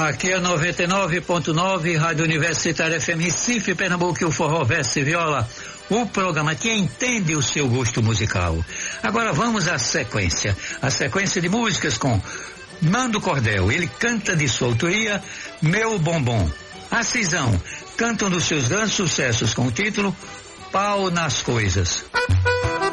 Aqui é 99.9, Rádio Universitária FM Recife, Pernambuco, e o Forró Verso e Viola, o programa que entende o seu gosto musical. Agora vamos à sequência, a sequência de músicas com Nando Cordel. Ele canta de sua autoria Meu Bombom. A Cisão canta um dos seus grandes sucessos com o título Pau nas Coisas.